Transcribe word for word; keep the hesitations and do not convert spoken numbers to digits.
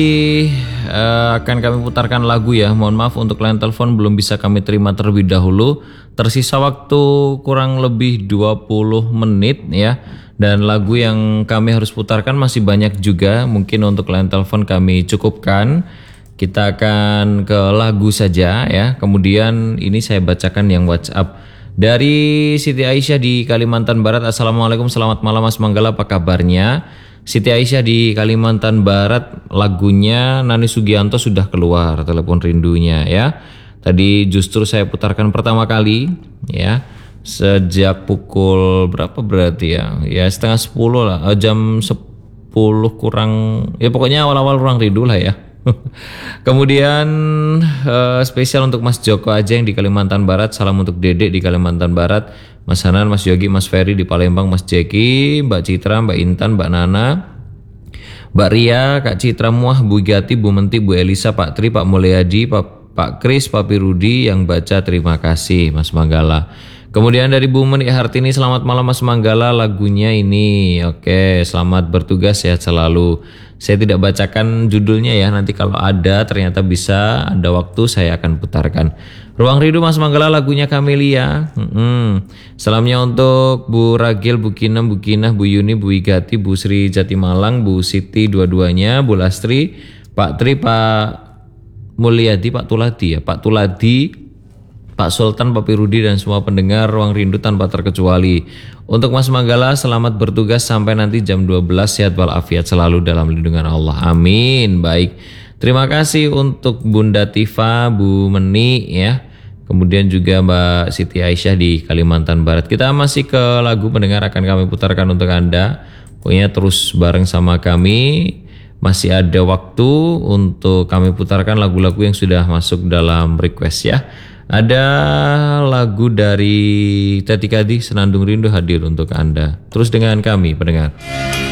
Uh, akan kami putarkan lagu ya. Mohon maaf untuk line telepon belum bisa kami terima terlebih dahulu. Tersisa waktu kurang lebih dua puluh menit ya. Dan lagu yang kami harus putarkan masih banyak juga. Mungkin untuk line telepon kami cukupkan. Kita akan ke lagu saja ya. Kemudian ini saya bacakan yang WhatsApp dari Siti Aisyah di Kalimantan Barat. Assalamualaikum, selamat malam Mas Manggala, apa kabarnya? Siti Aisyah di Kalimantan Barat, lagunya Nani Sugianto sudah keluar, telepon rindunya ya. Tadi justru saya putarkan pertama kali ya, sejak pukul berapa berarti ya, ya setengah sepuluh lah, jam sepuluh kurang, ya pokoknya awal-awal ruang rindu lah ya. Kemudian uh, spesial untuk Mas Joko Ajeng di Kalimantan Barat, salam untuk Dedek di Kalimantan Barat, Mas Hanan, Mas Yogi, Mas Ferry di Palembang, Mas Jeki, Mbak Citra, Mbak Intan, Mbak Nana, Mbak Ria, Kak Citra Muah, Bu Gati, Bu Menti, Bu Elisa, Pak Tri, Pak Mulyadi, Pak, Pak Kris, Pak Pirudi yang baca, terima kasih Mas Manggala. Kemudian dari Bu Menik Hartini, selamat malam Mas Manggala, lagunya ini. Oke, selamat bertugas, sehat selalu. Saya tidak bacakan judulnya ya, nanti kalau ada ternyata bisa ada waktu saya akan putarkan. Ruang Rindu Mas Manggala, lagunya Kamelia. Hmm. Salamnya untuk Bu Ragil, Bu Kinam, Bu Kinah, Bu Yuni, Bu Igati, Bu Sri Jatimalang, Bu Siti dua-duanya, Bu Lastri, Pak Tri, Pak Mulyadi, Pak Tuladi ya, Pak Tuladi, Pak Sultan, Pak Pirudi dan semua pendengar Ruang Rindu tanpa terkecuali. Untuk Mas Manggala, selamat bertugas sampai nanti jam dua belas, sehat walafiat selalu dalam lindungan Allah. Amin. Baik. Terima kasih untuk Bunda Tifa, Bu Meni ya. Kemudian juga Mbak Siti Aisyah di Kalimantan Barat. Kita masih ke lagu pendengar akan kami putarkan untuk Anda. Pokoknya terus bareng sama kami. Masih ada waktu untuk kami putarkan lagu-lagu yang sudah masuk dalam request ya. Ada lagu dari Tati Kadi, Senandung Rindu hadir untuk Anda. Terus dengan kami pendengar.